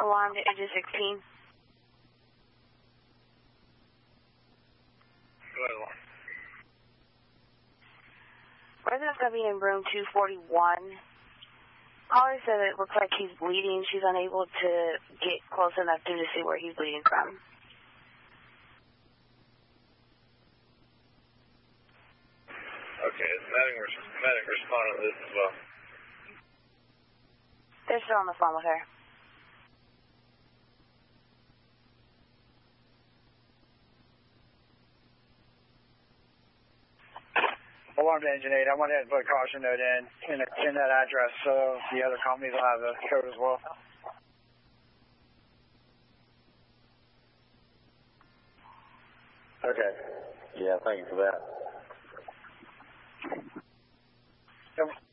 Alarm to engine 16. Go ahead, alarm. Resident's going to be in room 241. Caller said it looks like he's bleeding. She's unable to get close enough to see where he's bleeding from. Okay, is medic responding to this as well? They're still on the phone with her. Alarm to engine 8. I went ahead and put a caution note in that address so the other companies will have the code as well. Okay. Yeah, thank you for that. Yep.